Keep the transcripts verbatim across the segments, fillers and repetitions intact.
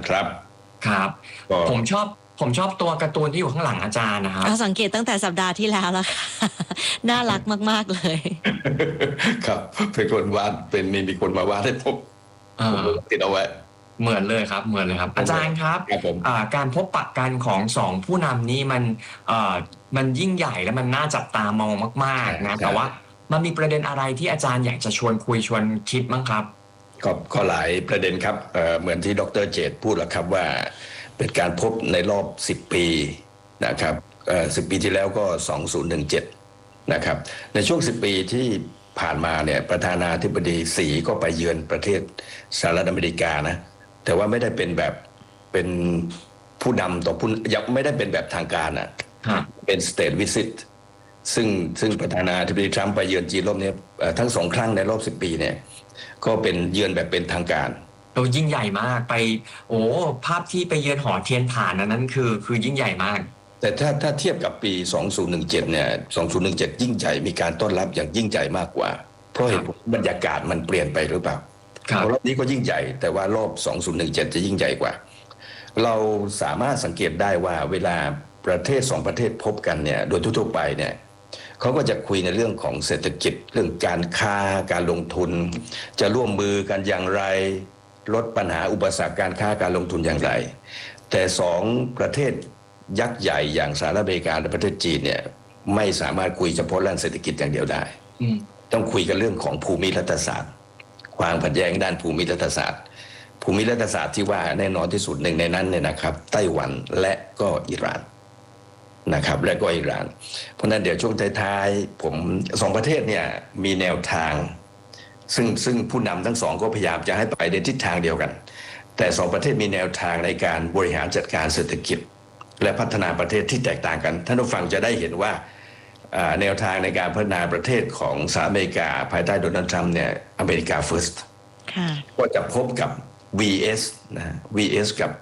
นะครับครับผมชอบผมชอบตัวการ์ตูนที่อยู่ข้างหลังอาจารย์นะครับเอาสังเกตตั้งแต่สัปดาห์ที่แล้วแล้วค่ะน่ารักมากๆเลยครับเป็นคนวาดเป็นมีมีคนมาวาดให้ผมผมติดเอาไว้เหมือนเลยครับเหมือนเลยครับอาจารย์ครับการพบปะกันของสองผู้นำนี้มันมันยิ่งใหญ่และมันน่าจับตามองมากๆนะแต่ว่ามันมีประเด็นอะไรที่อาจารย์อยากจะชวนคุยชวนคิดบ้างครับก็ก็หลายประเด็นครับเหมือนที่ดร.เจตพูดแล้วครับว่าเป็นการพบในรอบสิบปีนะครับสิบปีที่แล้วก็สองพันสิบเจ็ดนะครับในช่วงสิบปีที่ผ่านมาเนี่ยประธานาธิบดีสีก็ไปเยือนประเทศสหรัฐอเมริกานะแต่ว่าไม่ได้เป็นแบบเป็นผู้นำต่อผู้ยังไม่ได้เป็นแบบทางการอ่ะเป็น state visit ซึ่งซึ่งประธานาธิบดีทรัมป์ไปเยือนจีนรอบนี้ทั้งสองครั้งในรอบสิบปีเนี่ยก็เป็นเยือนแบบเป็นทางการโอ้ยิ่งใหญ่มากไปโอ้ภาพที่ไปเยือนหอเทียนฐานนั้นคือคือยิ่งใหญ่มากแต่ถ้าถ้าเทียบกับปีสองพันสิบเจ็ดเนี่ยสองพันสิบเจ็ดยิ่งใหญ่มีการต้อนรับอย่างยิ่งใหญ่มากกว่าเพราะเหตุบรรยากาศมันเปลี่ยนไปหรือเปล่ารอบนี้ก็ยิ่งใหญ่แต่ว่ารอบสองพันสิบเจ็ดจะยิ่งใหญ่กว่าเราสามารถสังเกตได้ว่าเวลาประเทศสองประเทศพบกันเนี่ยโดยทั่วไปเนี่ยเขาก็จะคุยในเรื่องของเศรษฐกิจเรื่องการค้าการลงทุนจะร่วมมือกันอย่างไรลดปัญหาอุปสรรคการค้าการลงทุนอย่างไรแต่สองประเทศยักษ์ใหญ่อย่างสหรัฐอเมริกาและประเทศจีนเนี่ยไม่สามารถคุยเฉพาะเรื่องเศรษฐกิจอย่างเดียวได้ต้องคุยกันเรื่องของภูมิรัฐศาสตร์ความขัดแย้งด้านภูมิรัฐศาสตร์ภูมิรัฐศาสตร์ที่ว่าแน่นอนที่สุดหนึ่งในนั้นเนี่ยนะครับไต้หวันและก็อิหร่านนะครับและก็อิหร่านเพราะนั้นเดี๋ยวช่วงท้ายๆผมสองประเทศเนี่ยมีแนวทางซึ่งซึ่งผู้นำทั้งสองก็พยายามจะให้ไปในทิศทางเดียวกันแต่สองประเทศมีแนวทางในการบริหารจัดการเศรษฐกิจและพัฒนาประเทศที่แตกต่างกันท่านผู้ฟังจะได้เห็นว่าแนวทางในการพัฒนาประเทศของสหรัฐอเมริกาภายใต้โดนัลด์ทรัมป์เนี่ยอเมริกา first ก็จะพบกับ วี เอส นะ วี เอส กับ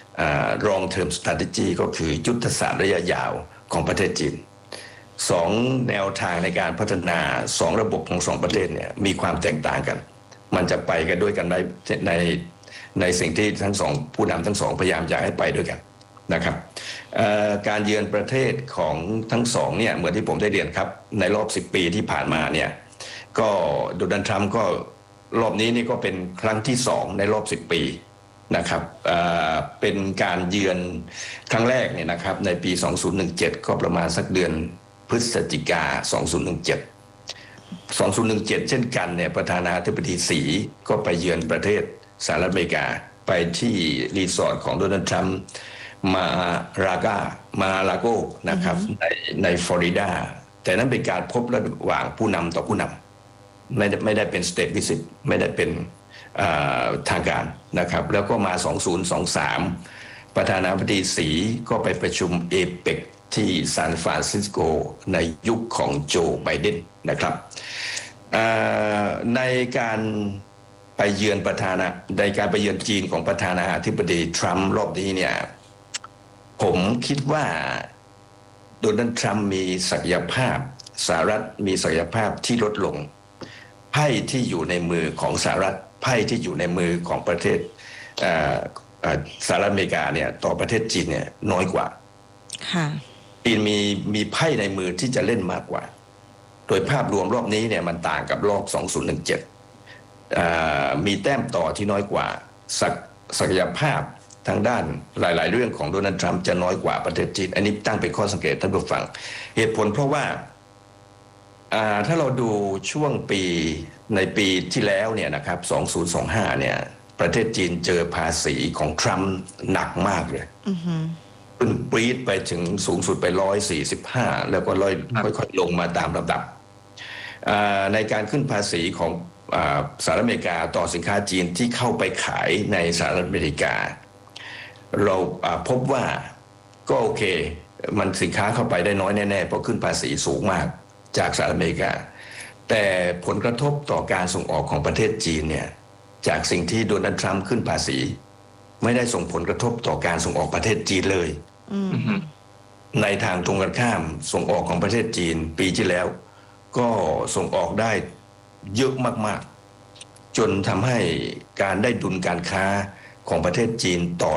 long term strategy ก็คือยุทธศาสตร์ระยะยาวของประเทศจีนสองแนวทางในการพัฒนาสองระบบของสองประเทศเนี่ยมีความแตกต่างกันมันจะไปกันด้วยกันในในในสิ่งที่ทั้งสองผู้นำทั้งสองพยายามอยากให้ไปด้วยกันนะครับการเยือนประเทศของทั้งสองเนี่ยเหมือนที่ผมได้เรียนครับในรอบสิบปีที่ผ่านมาเนี่ยก็โดนัลด์ทรัมป์ก็รอบนี้นี่ก็เป็นครั้งที่สองในรอบสิบปีนะครับเป็นการเยือนครั้งแรกเนี่ยนะครับในปีสองพันสิบเจ็ดก็ประมาณสักเดือนพฤศจิกาสองพันสิบเจ็ด สองพันสิบเจ็ดเช่นกันเนี่ยประธานาธิบดีสีก็ไปเยือนประเทศสหรัฐอเมริกาไปที่รีสอร์ทของโดนัลด์ทรัมป์มาราก้ามาลาโกนะครับในในฟลอริดาแต่นั้นเป็นการพบระหว่างผู้นำต่อผู้นำไม่ได้ไม่ได้เป็นสเตทวิสิตไม่ได้เป็นทางการนะครับแล้วก็มาสองพันยี่สิบสามประธานาธิบดีสีก็ไปประชุมเอเปกที่ซานฟรานซิสโกในยุคของโจไบเดนนะครับในการไปเยือนประธานาในการไปเยือนจีนของประธานาธิบดีทรัมป์รอบนี้เนี่ยผมคิดว่าโดนัลด์ทรัมป์มีศักยภาพสหรัฐมีศักยภาพที่ลดลงไพ่ที่อยู่ในมือของสหรัฐไพ่ที่อยู่ในมือของประเทศสหรัฐอเมริกาเนี่ยต่อประเทศจีนเนี่ยน้อยกว่าจีนมีมีไพ่ในมือที่จะเล่นมากกว่าโดยภาพรวมรอบนี้เนี่ยมันต่างกับรอบสองพันสิบเจ็ดมีแต้มต่อที่น้อยกว่าศักศักยภาพทางด้านหลายๆเรื่องของโดนัลด์ทรัมป์จะน้อยกว่าประเทศจีนอันนี้ตั้งเป็นข้อสังเกตท่านผู้ฟังเหตุผลเพราะว่าถ้าเราดูช่วงปีในปีที่แล้วเนี่ยนะครับสองพันยี่สิบห้าเนี่ยประเทศจีนเจอภาษีของทรัมป์หนักมากเลยขึ้นปรี๊ดไปถึงสูงสุดไปหนึ่งร้อยสี่สิบห้าแล้วก็ค่อยๆลงมาตามลำดับในการขึ้นภาษีของสหรัฐอเมริกาต่อสินค้าจีนที่เข้าไปขายในสหรัฐอเมริกาเราพบว่าก็โอเคมันสินค้าเข้าไปได้น้อยแน่ๆเพราะขึ้นภาษีสูงมากจากสหรัฐอเมริกาแต่ผลกระทบต่อการส่งออกของประเทศจีนเนี่ยจากสิ่งที่โดนัลด์ทรัมป์ขึ้นภาษีไม่ได้ส่งผลกระทบต่อการส่งออกประเทศจีนเลยในทางตรงกันข้ามส่งออกของประเทศจีนปีที่แล้วก็ส่งออกได้เยอะมากๆจนทำให้การได้ดุลการค้าของประเทศจีนต่อ